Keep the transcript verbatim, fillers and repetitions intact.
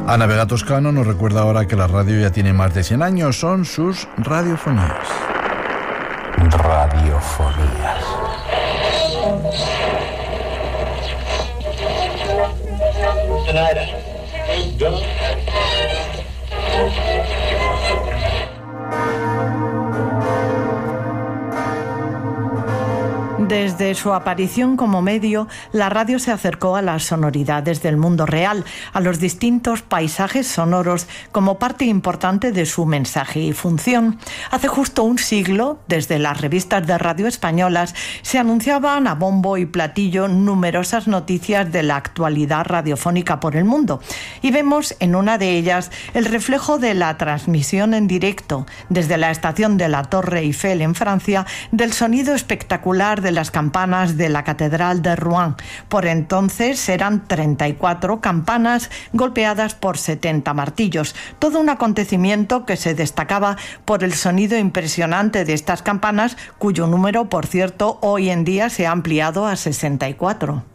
Ana Vega Toscano nos recuerda ahora que la radio ya tiene más de cien años, son sus radiofonías. Radiofonías. Desde su aparición como medio, la radio se acercó a las sonoridades del mundo real, a los distintos paisajes sonoros, como parte importante de su mensaje y función. Hace justo un siglo, desde las revistas de radio españolas, se anunciaban a bombo y platillo numerosas noticias de la actualidad radiofónica por el mundo. Y vemos en una de ellas el reflejo de la transmisión en directo, desde la estación de la Torre Eiffel en Francia, del sonido espectacular de las campanas de la Catedral de Rouen. Por entonces eran treinta y cuatro campanas golpeadas por setenta martillos. Todo un acontecimiento que se destacaba por el sonido impresionante de estas campanas, cuyo número, por cierto, hoy en día se ha ampliado a sesenta y cuatro.